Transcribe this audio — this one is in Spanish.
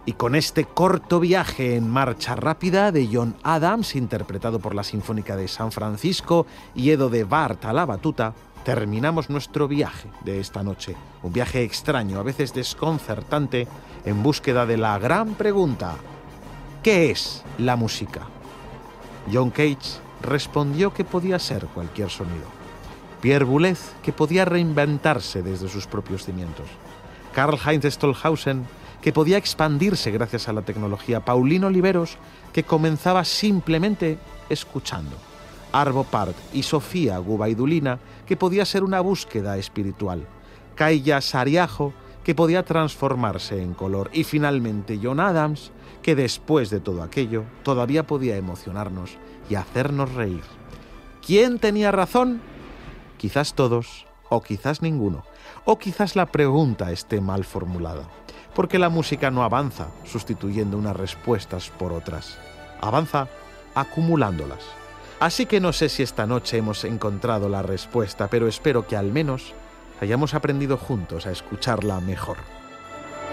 Y con este corto viaje en marcha rápida de John Adams, interpretado por la Sinfónica de San Francisco y Edo de Bart a la batuta, terminamos nuestro viaje de esta noche. Un viaje extraño, a veces desconcertante, en búsqueda de la gran pregunta: ¿qué es la música? John Cage respondió que podía ser cualquier sonido. Pierre Boulez, que podía reinventarse desde sus propios cimientos. Karl-Heinz Stockhausen, que podía expandirse gracias a la tecnología. Paulino Oliveros, que comenzaba simplemente escuchando. Arvo Pärt y Sofía Gubaidulina, que podía ser una búsqueda espiritual. Kaija Saariaho, que podía transformarse en color. Y finalmente John Adams, que después de todo aquello todavía podía emocionarnos y hacernos reír. ¿Quién tenía razón? Quizás todos, o quizás ninguno. O quizás la pregunta esté mal formulada. Porque la música no avanza sustituyendo unas respuestas por otras. Avanza acumulándolas. Así que no sé si esta noche hemos encontrado la respuesta, pero espero que al menos hayamos aprendido juntos a escucharla mejor.